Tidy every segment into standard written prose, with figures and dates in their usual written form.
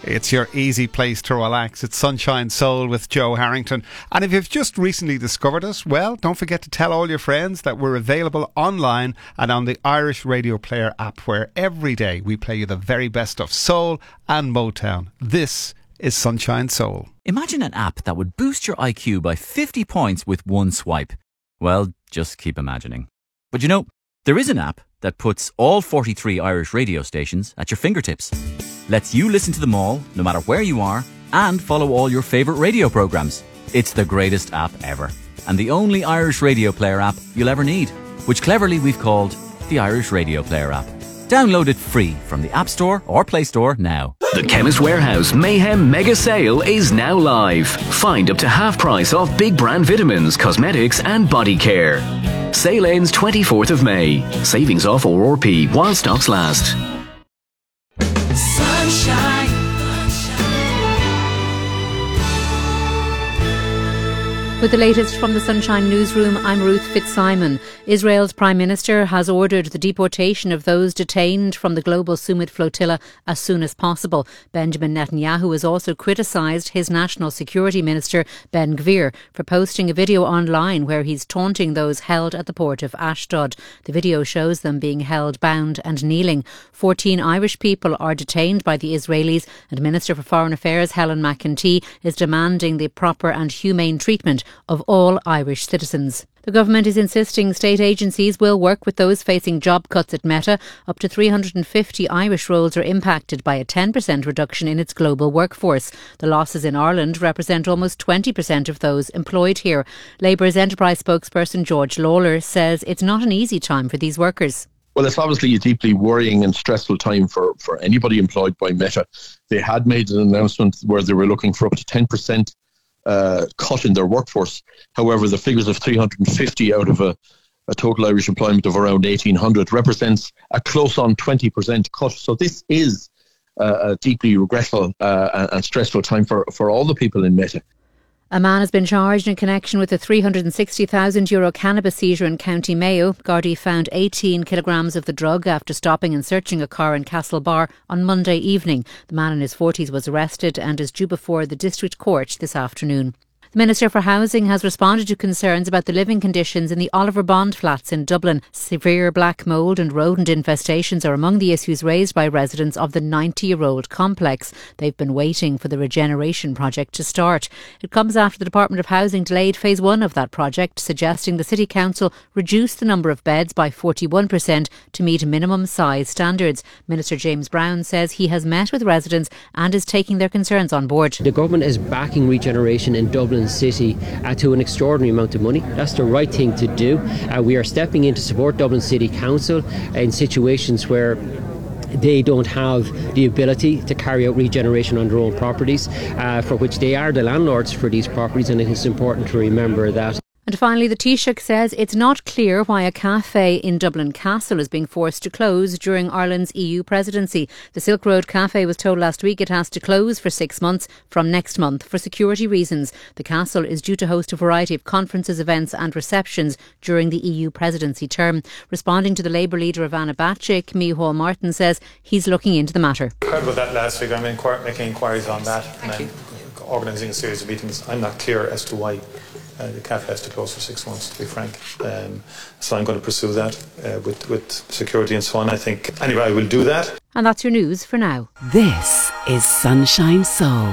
It's your easy place to relax. It's Sunshine Soul with Joe Harrington. And if you've just recently discovered us, well, don't forget to tell all your friends that we're available online and on the Irish Radio Player app, where every day we play you the very best of soul and Motown. This is Sunshine Soul. Imagine an app that would boost your IQ by 50 points with one swipe. Well, just keep imagining. But you know, there is an app that puts all 43 Irish radio stations at your fingertips. Lets you listen to them all, no matter where you are, and follow all your favourite radio programmes. It's the greatest app ever, and the only Irish Radio Player app you'll ever need, which cleverly we've called the Irish Radio Player app. Download it free from the App Store or Play Store now. The Chemist Warehouse Mayhem Mega Sale is now live. Find up to half price off big brand vitamins, cosmetics and body care. Sale ends 24th of May. Savings off ORP while stocks last. Sunshine. With the latest from the Sunshine Newsroom, I'm Ruth Fitzsimon. Israel's Prime Minister has ordered the deportation of those detained from the global Summit flotilla as soon as possible. Benjamin Netanyahu has also criticised his National Security Minister, Ben Gvir, for posting a video online where he's taunting those held at the port of Ashdod. The video shows them being held bound and kneeling. 14 Irish people are detained by the Israelis, and Minister for Foreign Affairs Helen McEntee is demanding the proper and humane treatment of all Irish citizens. The government is insisting state agencies will work with those facing job cuts at Meta. Up to 350 Irish roles are impacted by a 10% reduction in its global workforce. The losses in Ireland represent almost 20% of those employed here. Labour's enterprise spokesperson George Lawler says it's not an easy time for these workers. Well, it's obviously a deeply worrying and stressful time for anybody employed by Meta. They had made an announcement where they were looking for up to 10% cut in their workforce. However, the figures of 350 out of a total Irish employment of around 1,800 represents a close on 20% cut. So this is a deeply regretful and stressful time for all the people in Meta. A man has been charged in connection with a €360,000 cannabis seizure in County Mayo. Gardaí found 18 kilograms of the drug after stopping and searching a car in Castlebar on Monday evening. The man in his 40s was arrested and is due before the District Court this afternoon. The Minister for Housing has responded to concerns about the living conditions in the Oliver Bond flats in Dublin. Severe black mould and rodent infestations are among the issues raised by residents of the 90-year-old complex. They've been waiting for the regeneration project to start. It comes after the Department of Housing delayed phase 1 of that project, suggesting the City Council reduce the number of beds by 41% to meet minimum size standards. Minister James Brown says he has met with residents and is taking their concerns on board. The government is backing regeneration in Dublin City to an extraordinary amount of money. That's the right thing to do. We are stepping in to support Dublin City Council in situations where they don't have the ability to carry out regeneration on their own properties, for which they are the landlords for these properties, and it's important to remember that. And finally, the Taoiseach says it's not clear why a cafe in Dublin Castle is being forced to close during Ireland's EU presidency. The Silk Road Cafe was told last week it has to close for 6 months from next month for security reasons. The castle is due to host a variety of conferences, events and receptions during the EU presidency term. Responding to the Labour leader Ivana Bacik, Micheál Martin says he's looking into the matter. I heard about that last week. I'm making inquiries on that and organising a series of meetings. I'm not clear as to why the cafe has to close for 6 months, to be frank. So I'm going to pursue that with security and so on. I think, anyway, I will do that. And that's your news for now. This is Sunshine Soul.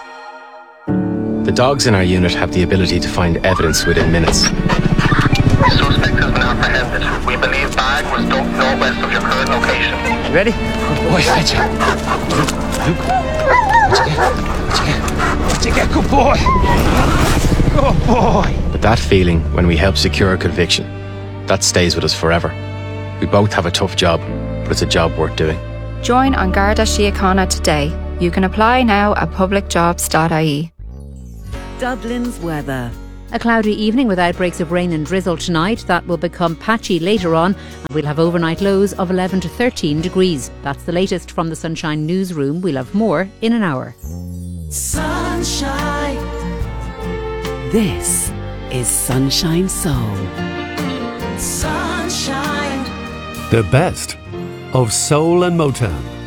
The dogs in our unit have the ability to find evidence within minutes. The suspect has been apprehended. We believe bag was dumped northwest of your current location. You ready? Good boy, Fletcher. Luke, what'd you get? Good boy. Good boy. But that feeling when we help secure a conviction, that stays with us forever. We both have a tough job, but it's a job worth doing. Join An Garda Síochána today. You can apply now at publicjobs.ie. Dublin's weather. A cloudy evening with outbreaks of rain and drizzle tonight. That will become patchy later on, and we'll have overnight lows of 11 to 13 degrees. That's the latest from the Sunshine Newsroom. We'll have more in an hour. Sunshine. This is Sunshine Soul. Sunshine. The best of soul and Motown.